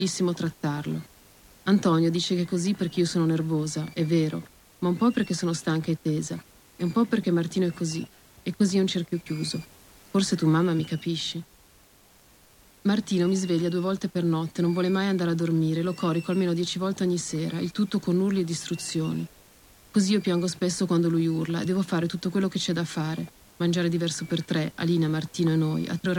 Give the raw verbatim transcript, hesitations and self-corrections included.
difficilissimo trattarlo. Antonio dice che è così perché io sono nervosa, è vero, ma un po' perché sono stanca e tesa, e un po' perché Martino è così, e così è un cerchio chiuso. Forse tu, mamma, mi capisci? Martino mi sveglia due volte per notte, non vuole mai andare a dormire, lo corico almeno dieci volte ogni sera, il tutto con urli e distruzioni. Così io piango spesso quando lui urla e devo fare tutto quello che c'è da fare. Mangiare diverso per tre, Alina, Martino e noi, a tre